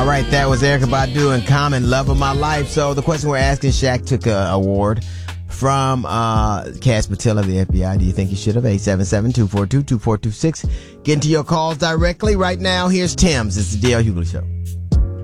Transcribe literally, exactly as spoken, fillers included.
All right, that was Erykah Badu and Common, Love of My Life. So the question we're asking, Shaq took an award from uh, Cass Patel of the F B I. Do you think he should have? eight seven seven, two four two, two four two six. Get into your calls directly right now. Here's Tim's. It's the D L Hughley Show.